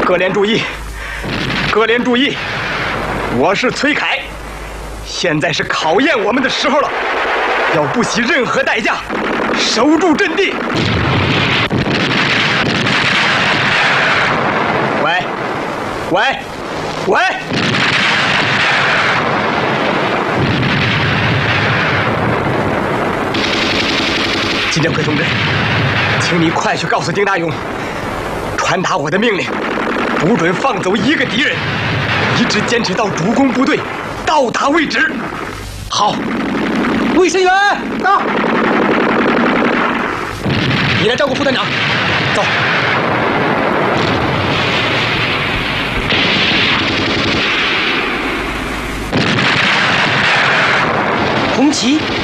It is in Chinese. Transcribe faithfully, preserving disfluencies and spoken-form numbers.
各连注意，各连注意，我是崔凯，现在是考验我们的时候了，要不惜任何代价守住阵地。喂，喂，喂！金建奎同志，请你快去告诉丁大勇，传达我的命令，不准放走一个敌人，一直坚持到主攻部队到达为止。好，卫生员到，你来照顾副团长，走。红旗。